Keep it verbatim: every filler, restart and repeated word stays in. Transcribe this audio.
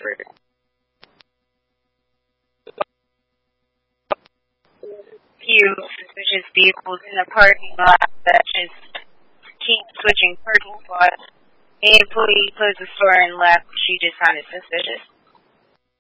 password. Few suspicious vehicles in the parking lot that just keep switching parking spots. The employee closed the store and left. She just found it suspicious.